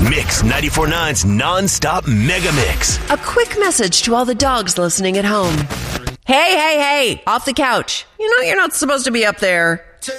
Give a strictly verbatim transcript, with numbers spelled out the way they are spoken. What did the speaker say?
Mix ninety-four point nine's non-stop mega mix. A quick message to all the dogs listening at home. Hey, hey, hey, off the couch. You know you're not supposed to be up there.